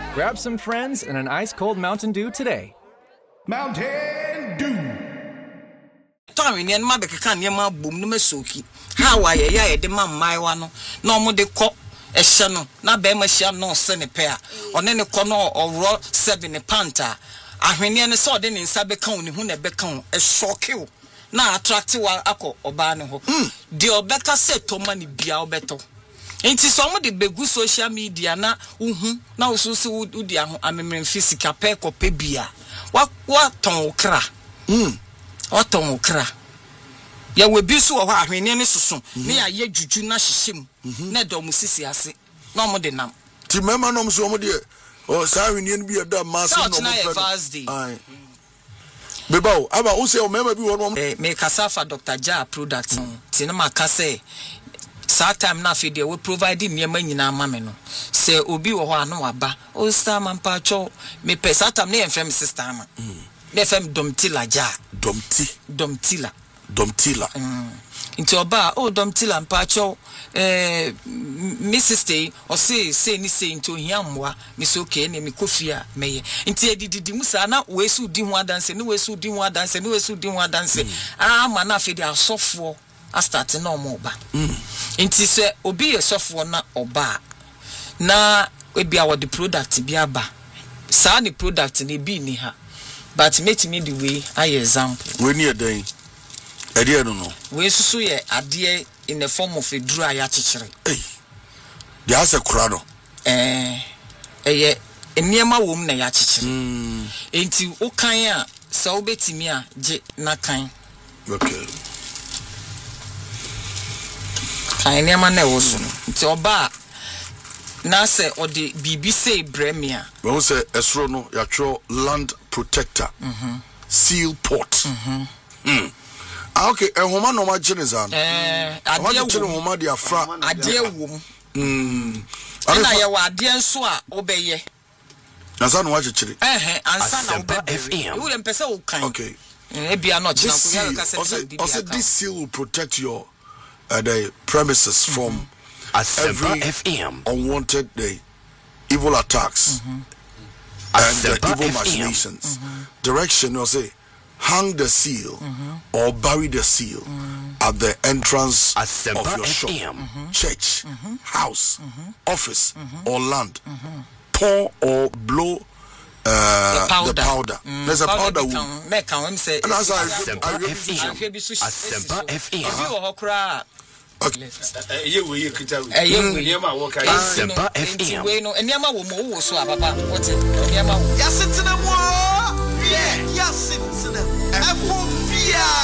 Grab some friends and an ice-cold Mountain Dew today. Mountain Dew. Tommy, near my can yama boom no mesoki. How I ya de man my one no more de cop a shano, not be machine no send a pair, on any corner or raw 7 panta. I when you saw then in Sabecon, who never become a shock you. Now attractive ako obano. The Obeka said to money be our better. Ain't some of the big social media na now so would dia I mean physical peck or pebia. What ton kra? What ton kra? Ya we be so wa hwene ne soso me ya ye juju na hyehyem na do mu sisi ase na mo de nam ti mema no so mo de o sa hwene ne bi da mass no mo ai beba aba o se o mema bi wo me kasafa Dr. Ja product ti na maka say sa time na fe de we provide niam nyina ma me no se obi wo ho anu aba o star man pa cho me pe sa time na enfem sister ma me fem domtila ja domtila into oba domtila mpacho Mrs. Stay or say ni say into hiamwa miss okay ne mi kofia meye into edidi musa na we su di ho dance ni we su di ho dance ni we su di ho dance ma na fe di asofo a start na omo ba into se obi ye sofo na oba na we bia wo the product bia ba sa ni product ni bi ni ha but make me the way I example we near day ade no we susu ye ade in the form of a dry achichere they has a crowd eye eniema wom na ya achichere enti o kan a sa obetimi a je na kan okay kan eniema na wo so nti oba na se odi bibi say bremia we say esro no ya tro land protector seal port okay ehoma no ma genezan ade ehoma dia fra ade wom na ye wa ade nso a obeye na sa no wa chechire ansa na obeye you dem pese o kan okay e bia no china ko ya ka se also this seal will protect your the premises from every unwanted evil attacks and evil machinations. Direction will say hang the seal or bury the seal at the entrance of your shop, church, house, office, or land. Pour or blow the powder. There's a powder. Okay. You kita we. Niema wo kai. Sempa FM. We no niema wo mo wo so ababa. What? Niema wo. Yasintina mo. Yeah, yasintina. Efo bia.